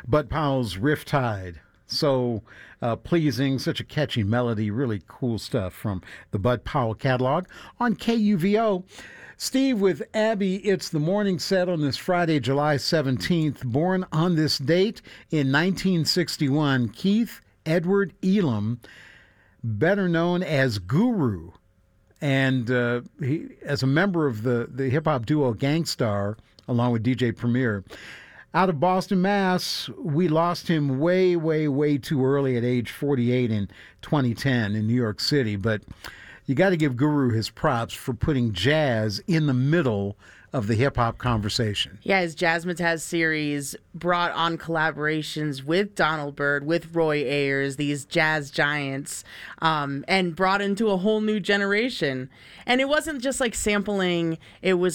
Bud Powell's Riptide. So pleasing, such a catchy melody, really cool stuff from the Bud Powell catalog on KUVO. Steve with Abby, it's the morning set on this Friday, July 17th. Born on this date in 1961, Keith Edward Elam, better known as Guru. And he, as a member of the hip-hop duo Gang Starr, along with DJ Premier, out of Boston, Mass., we lost him way, way, way too early at age 48 in 2010 in New York City. But you got to give Guru his props for putting jazz in the middle of the hip-hop conversation. Yeah, his Jazzmatazz series brought on collaborations with Donald Byrd, with Roy Ayers, these jazz giants, and brought into a whole new generation. And it wasn't just like sampling, it was